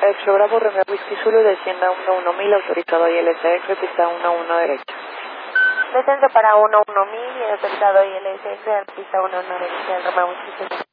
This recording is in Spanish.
X Bravo, Romeo Whisky Zulu, descienda 11000, autorizado ILSX, pista 11 derecha. Descenso para 11000 y autorizado ILSX, pista 11 derecha, Romeo Whisky Zulu.